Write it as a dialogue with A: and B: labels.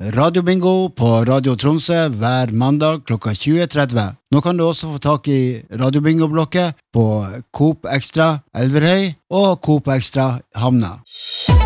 A: Radiobingo på Radio Tromsø hver mandag klokka 20:30. Nå kan du også få tak i Radiobingo-blokket på Coop Extra Elverhøy og Coop Extra Hamna.